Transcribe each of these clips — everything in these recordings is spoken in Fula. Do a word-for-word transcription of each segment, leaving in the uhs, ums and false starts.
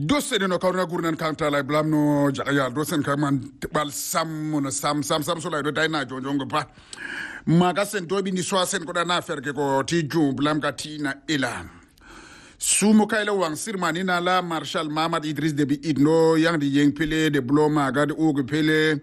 dosen no kawna gurnan kanta lay blamno jagaya dosen kaman bal sam no sam sam sam so lay do dayna jonjongo pa maga sen dobi ni soasen ko dana ferke ko ti ju blam ka tina ila sumo kayla wang sirmani na la marshal Mamad Idriss Déby Itno yang di yeng pele de bloma ga de ogu pele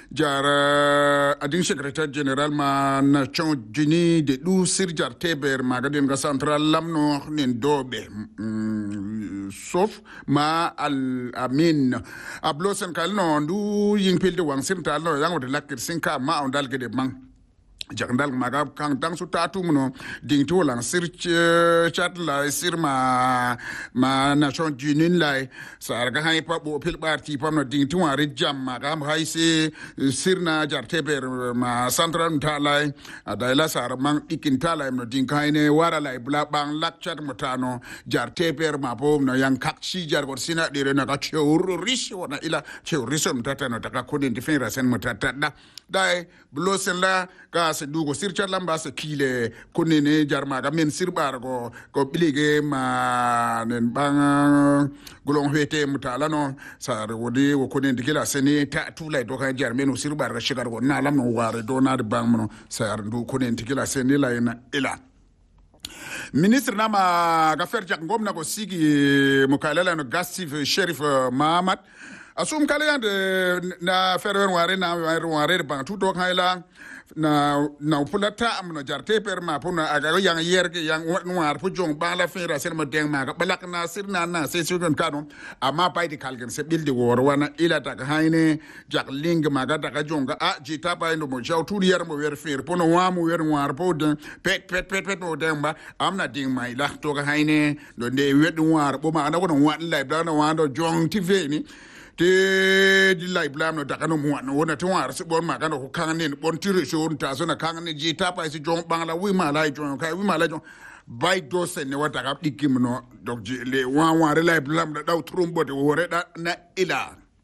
jara adin secrétaire général ma Nations Unies de du sir jar teber maga den ga central lamno nen dobe mm, sauf ma al amin ablo sen kal no du yeng pele de wang sir tal no yang de lakir sinka ma on dal ge de mang jagndal maga kan dang su tatu muno ding to lang sir chat la sir ma ma Nations Unies la sar ga hay pa bo pil parti pam no ding to ari jam maga hay se sir na jarteber ma central tala adaila sar man ikin tala no ding kayne wara la bla bang lak chat mutano jarteber ma bo no yang kakshi jar gor sina dire na ka cheur rish wona ila cheur rishon tata no taka kodin defenra sen mutata da dai blosen la ka se dugo sir lamba se kile konene jarma ga men sir bar go ko bilige ma nen bang golon hete mutala no sar wodi wo konen dikila sene ta tulay do ka jar men sir bar ga shigar go na lam no ware do na de bang no sar ndu konen dikila sene la ina ila ministre nama ga fer jak ngom na go sigi mukalala no gasif Sheriff Mahamad asum kale yande na ferwer ware na ware ban tout do hayla na na pulata am no jarte per ma puna aga yang yerge yang noir pu jong ba la fera ser ma deng ma balak na sir na na se sudon kanu ama pay di kalgen se bildi wor wana ila ta hayne jak ling ma ga daga jonga a jita pay no mo jaw tout yer mo wer fer pono wa mo wer noir po de pet pet pet pet no deng ba amna ding mai la to ga hayne do de wed noir bo ma na ko no wan lay da no wan do jong ti veni te di lay blam no daga no mo no wona to war se bon ma ga no kan ne bon tire so on ta so na kan ne ji ta pa si jong bang la wi ma lay jong kai wi ma lay jong bay do se ne wata ga dikim no dok ji le wan wan lay blam da daw trombo de wore da na ila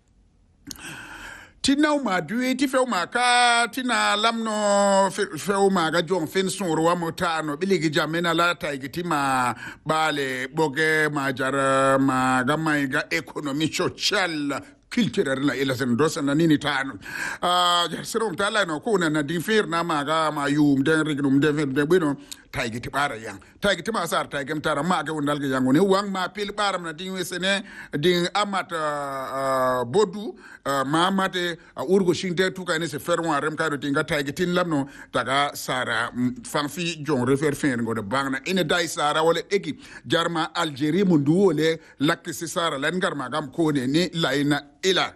tina ma duwe ti fe ma ka tina lamno fe ma ga jong fen son ro mo ta no biligi jamena la ta giti ma bale boge ma jar ma ga mai ga economy social culturel la ila sen dosa na nini ta ah serum ta la no ko na di fer na ma ga ma yum den rignum den fer de bino ta giti bara yang ta giti ma sar ta gem tara ma ga wondal ga yang ne wang ma pil baram na din wesene din amat bodu ma mate urgo shinte tuka ne se ferwa rem ka do tinga ta giti lamno daga sara fanfi jon refer fer ngo de bangna ine dai sara wala eki jarma Algerie mundu wole lakki si sara lan garma gam ko ne ni laina ila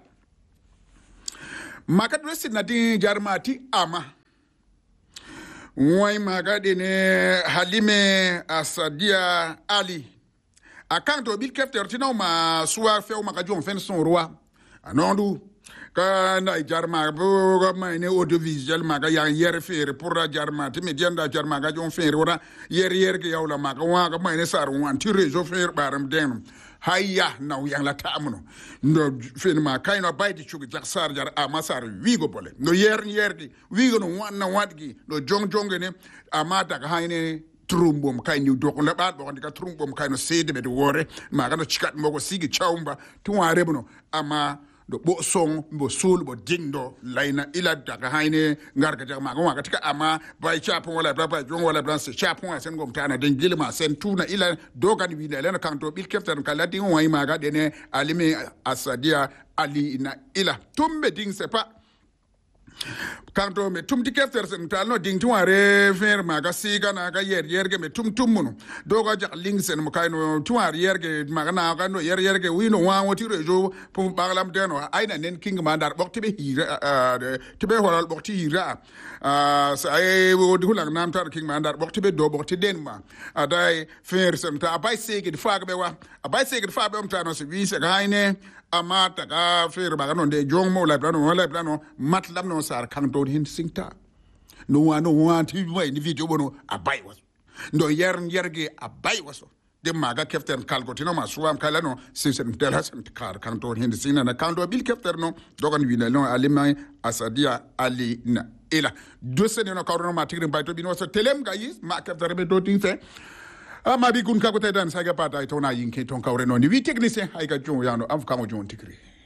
makat resi na din jarmati ama Wai magade ne Halime Asadia Ali akanto bil kefter tino ma suwa fe o makajon fen son roi anondu ka na jarma bo ma ne audiovisuel maga yang yer fer pour la jarma ti medianda jarma ga jon fer ora yer yer ke yawla maga wa ga ma ne sar wan ti rejo fer baram den hayya naw yang la tamuno no fen ma kayno baydi chugi jak sar jar ama sar wigo bole no yer yer di wigo no wanna wadgi no jong jongene ama daga hayne trumbom kay ni doko la baat bo ka trumbom kay no sede be do wore ma ga no chikat mogo sigi chawmba tu ware bono ama do bo song bo sul bo dingdo laina ila daga hayne ngarga jama ga waga tika ama bay chapon wala baba jong wala blanche chapon sen gom tana den gilma sen tuna ila dogan wi le na kanto bil keftan kala ding way maga dene Halime Asadia Ali na ila tumbe ding c'est pas kanto me tum di kefter sen tal no ding tuare fer maga siga na ga yer yer ge me tum tum muno doga jak ling sen mo kayno tuare yer ge maga na ga no yer yer ge wino wa woti rejo pum baglam deno ayna nen king mandar bokti be hira tibe holal bokti hira sa ay wodi hulang nam tar king mandar bokti be do bokti den ma adai fer sen ta bay sege di faga be wa bay sege di faga be um tano se wi se ga hayne amata ga fer baga no de jong mo la plano wala plano matlam no sar kan do hin singta no wa no wa ti way ni video bono abay was ndo yer yerge abay waso de maga kefter kalgo tino ma suwam kala no sinsen dela sen kar kan do hin singna na kan do bil kefter no dogan wi no Halime Asadia Ali na ila do sen no karono ma tigrin bayto bin waso telem ga yis ma kefter be do tin fe ama bi kun ka ko tedan sa ga pata to na yin ke ton ka reno ni wi technicien ay ga jon yano am ka mo jon tikri